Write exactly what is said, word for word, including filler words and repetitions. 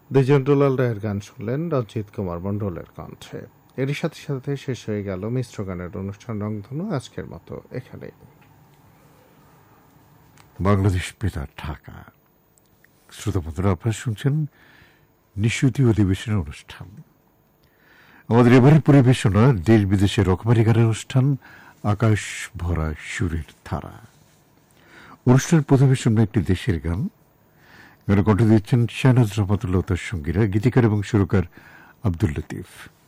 দ্বিজেন্দ্রলাল রায়ের গান শুনলেন রঞ্জিত কুমার মণ্ডলের কণ্ঠে। এরই সাথে সাথে শেষ হয়ে গেল মিশ্র গানের অনুষ্ঠান রংধনু আজকের মতো এখানে। বাংলাদেশ বেতার ঢাকা। শ্রোতা বন্ধুরা, আপনারা শুনছেন নিশুতি অধিবেশনের অনুষ্ঠান। আমাদের এবারের পরিবেশনা দেশ বিদেশের রকমারি গানের অনুষ্ঠান আকাশ ভরা সুরের ধারা। অনুষ্ঠান প্রথমে শুনবে একটি দেশের গান। গানে কণ্ঠ দিচ্ছেন শাহনাজ রহমাতুল্লাহ তার সঙ্গীরা, গীতিকার এবং সুরকার আব্দুল লতিফ।